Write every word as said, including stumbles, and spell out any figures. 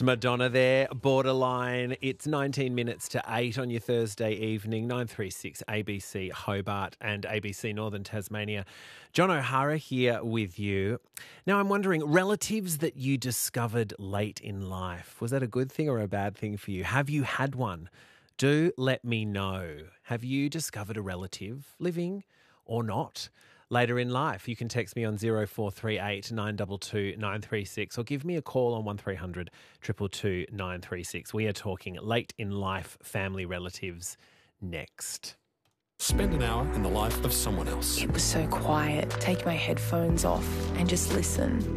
Madonna there, Borderline. It's nineteen minutes to eight on your Thursday evening, nine three six A B C Hobart and A B C Northern Tasmania. John O'Hara here with you. Now, I'm wondering, relatives that you discovered late in life, was that a good thing or a bad thing for you? Have you had one? Do let me know. Have you discovered a relative living or not? Later in life, you can text me on zero four three eight nine two two nine three six or give me a call on one three hundred two two two nine three six. We are talking late in life family relatives next. Spend an hour in the life of someone else. It was so quiet. Take my headphones off and just listen.